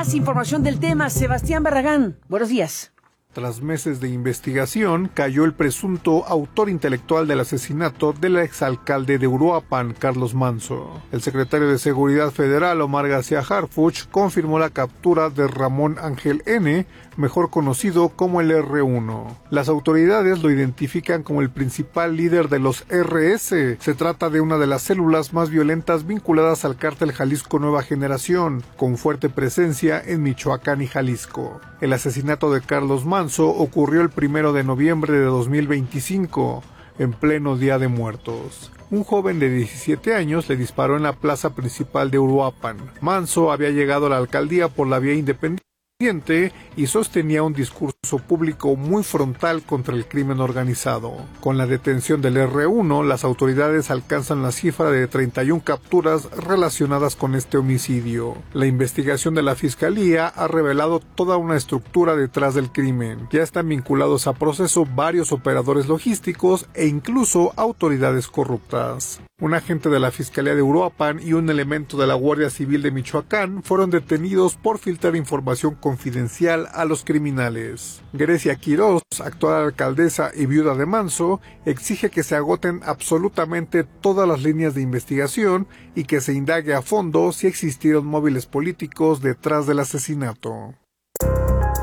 Más información del tema, Sebastián Barragán. Buenos días. Tras meses de investigación, cayó el presunto autor intelectual del asesinato del exalcalde de Uruapan, Carlos Manzo. El secretario de Seguridad Federal, Omar García Harfuch, confirmó la captura de Ramón Ángel N., mejor conocido como el R1. Las autoridades lo identifican como el principal líder de los RS. Se trata de una de las células más violentas vinculadas al cártel Jalisco Nueva Generación, con fuerte presencia en Michoacán y Jalisco. El asesinato de Carlos Manzo ocurrió el 1 de noviembre de 2025, en pleno Día de Muertos. Un joven de 17 años le disparó en la plaza principal de Uruapan. Manzo había llegado a la alcaldía por la vía independiente y sostenía un discurso público muy frontal contra el crimen organizado. Con la detención del R1, las autoridades alcanzan la cifra de 31 capturas relacionadas con este homicidio. La investigación de la Fiscalía ha revelado toda una estructura detrás del crimen. Ya están vinculados a proceso varios operadores logísticos e incluso autoridades corruptas. Un agente de la Fiscalía de Uruapan y un elemento de la Guardia Civil de Michoacán fueron detenidos por filtrar información confidencial a los criminales. Grecia Quiroz, actual alcaldesa y viuda de Manzo, exige que se agoten absolutamente todas las líneas de investigación y que se indague a fondo si existieron móviles políticos detrás del asesinato.